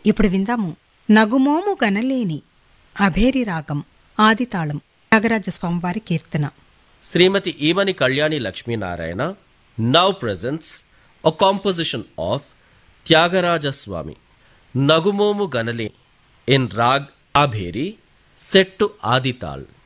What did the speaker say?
ఇప్పుడు విందాము నగుమోము గనలేని అభేరి రాగం ఆదితాళం త్యాగరాజస్వామివారి కీర్తన. శ్రీమతి Emani Kalyani Lakshminarayana now presents a composition of Tyagaraja Swami, Nagumomu Ganale in Rag Abheri, set to Adi Tal.